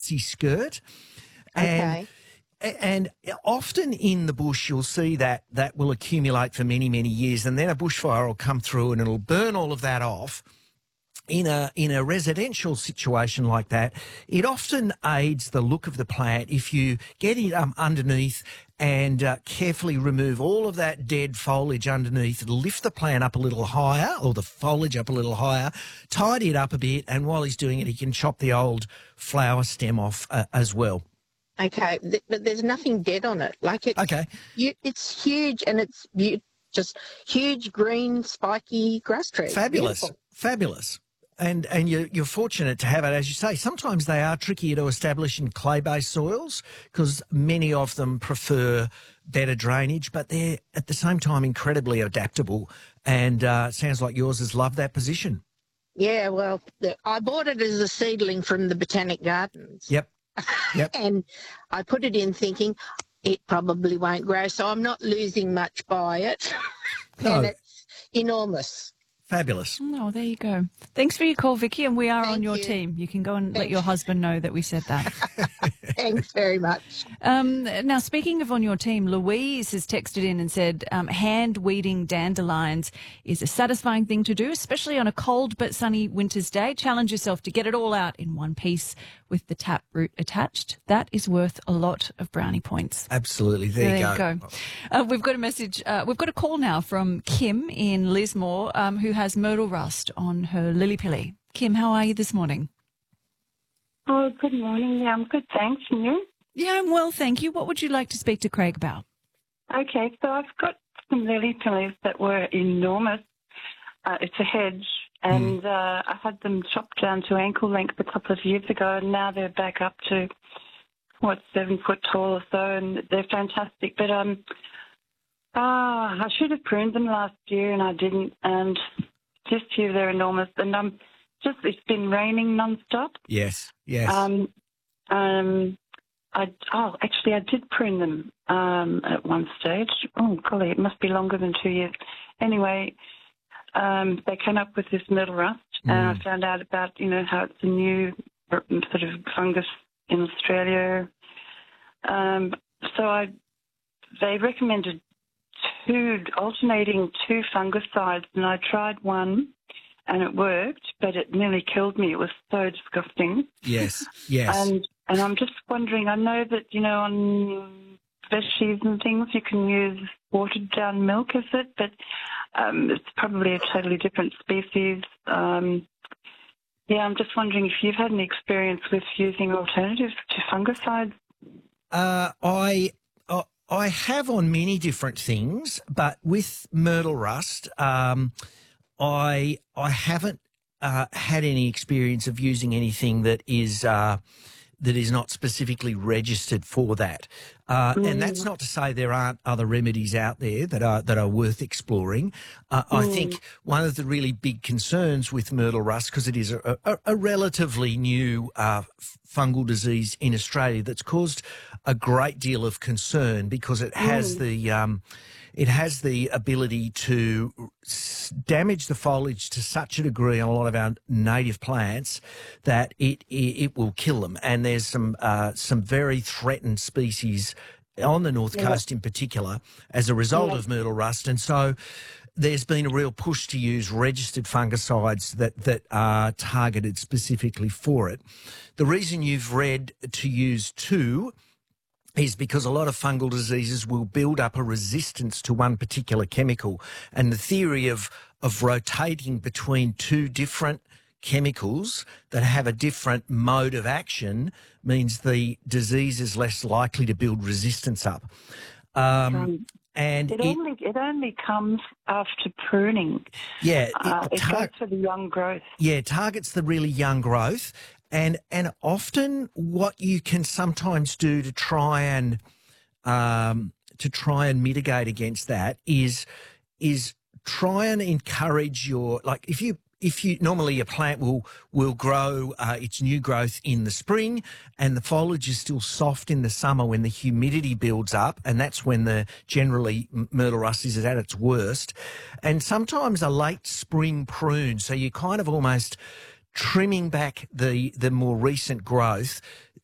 waxy skirt. Okay. And often in the bush, you'll see that will accumulate for many, many years, and then a bushfire will come through and it'll burn all of that off. In a residential situation like that, it often aids the look of the plant if you get it underneath and carefully remove all of that dead foliage underneath, lift the plant up a little higher, or the foliage up a little higher, tidy it up a bit, and while he's doing it, he can chop the old flower stem off as well. Okay, but there's nothing dead on it. Like it's Okay. It's huge, and it's just huge green spiky grass tree. Fabulous, Beautiful. fabulous. And you're fortunate to have it, as you say. Sometimes they are trickier to establish in clay-based soils because many of them prefer better drainage, but they're at the same time incredibly adaptable. And sounds like yours has loved that position. Yeah, well, I bought it as a seedling from the Botanic Gardens. Yep. And I put it in thinking it probably won't grow, so I'm not losing much by it. No. And it's enormous. Fabulous. Oh, there you go. Thanks for your call, Vicky, and we are on your you. team. You can go and let your husband know that we said that. Thanks very much. Now, speaking of on your team, Louise has texted in and said hand weeding dandelions is a satisfying thing to do, especially on a cold but sunny winter's day. Challenge yourself to get it all out in one piece with the tap root attached. That is worth a lot of brownie points. Absolutely. There you go. We've got a message. We've got a call now from Kim in Lismore, who has myrtle rust on her lily pilly. Kim, how are you this morning? Oh, good morning. Yeah, I'm good, thanks. And you? Yeah, I'm well, thank you. What would you like to speak to Craig about? Okay, so I've got some lily pillies that were enormous. It's a hedge, and I had them chopped down to ankle length a couple of years ago, and now they're back up to, 7 foot tall or so, and they're fantastic. But I should have pruned them last year, and I didn't, and this year they're enormous. And it's been raining non-stop. Yes. Actually, I did prune them at one stage. Oh, golly, it must be longer than 2 years. Anyway, they came up with this myrtle rust, and I found out about, how it's a new sort of fungus in Australia. They recommended alternating two fungicides, and I tried one, and it worked, but it nearly killed me. It was so disgusting. Yes. And I'm just wondering, I know that, on veggies and things you can use watered down milk, is it? But it's probably a totally different species. I'm just wondering if you've had any experience with using alternatives to fungicides. I have on many different things, but with myrtle rust, I haven't had any experience of using anything that is not specifically registered for that. And that's not to say there aren't other remedies out there that are worth exploring. I think one of the really big concerns with myrtle rust, because it is a relatively new fungal disease in Australia that's caused a great deal of concern because it has the ability to damage the foliage to such a degree on a lot of our native plants that it will kill them. And there's some very threatened species on the North Coast in particular as a result of myrtle rust. And so there's been a real push to use registered fungicides that are targeted specifically for it. The reason you've read to use two is because a lot of fungal diseases will build up a resistance to one particular chemical. And the theory of rotating between two different chemicals that have a different mode of action means the disease is less likely to build resistance up. And it only comes after pruning. Yeah. It goes for the young growth. Yeah, it targets the really young growth. And often what you can sometimes do to try and mitigate against that is try and encourage if you normally a plant will grow its new growth in the spring, and the foliage is still soft in the summer when the humidity builds up, and that's when generally myrtle rust is at its worst. And sometimes a late spring prune, so you kind of almost trimming back the more recent growth,